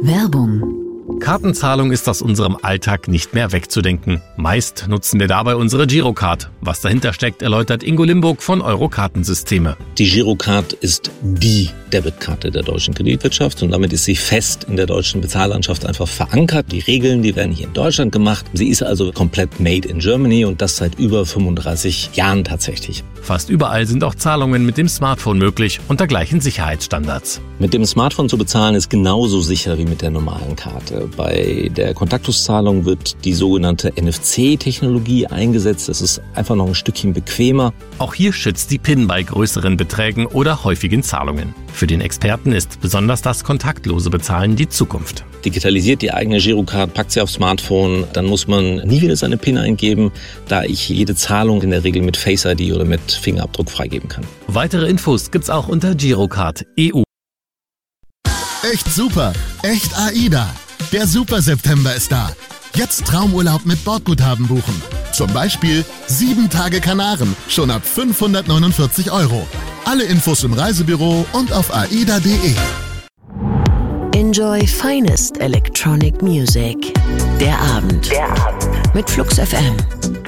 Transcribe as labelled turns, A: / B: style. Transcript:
A: Werbung.
B: Kartenzahlung ist aus unserem Alltag nicht mehr wegzudenken. Meist nutzen wir dabei unsere Girocard. Was dahinter steckt, erläutert Ingo Limburg von Euro-Kartensysteme.
C: Die Girocard ist die Debitkarte der deutschen Kreditwirtschaft und damit ist sie fest in der deutschen Bezahllandschaft einfach verankert. Die Regeln, die werden hier in Deutschland gemacht. Sie ist also komplett made in Germany und das seit über 35 Jahren tatsächlich.
B: Fast überall sind auch Zahlungen mit dem Smartphone möglich, unter gleichen Sicherheitsstandards.
C: Mit dem Smartphone zu bezahlen ist genauso sicher wie mit der normalen Karte. Bei der Kontaktoszahlung wird die sogenannte NFC-Technologie eingesetzt. Das ist einfach noch ein Stückchen bequemer.
B: Auch hier schützt die PIN bei größeren Beträgen oder häufigen Zahlungen. Für den Experten ist besonders das kontaktlose Bezahlen die Zukunft.
C: Digitalisiert die eigene Girocard, packt sie aufs Smartphone, dann muss man nie wieder seine PIN eingeben, da ich jede Zahlung in der Regel mit Face ID oder mit Fingerabdruck freigeben kann.
B: Weitere Infos gibt's auch unter Girocard EU.
D: Echt super, echt AIDA. Der Super September ist da. Jetzt Traumurlaub mit Bordguthaben buchen. Zum Beispiel 7 Tage Kanaren, schon ab 549 €. Alle Infos im Reisebüro und auf aida.de.
A: Enjoy finest electronic music. Der Abend. Mit Flux FM.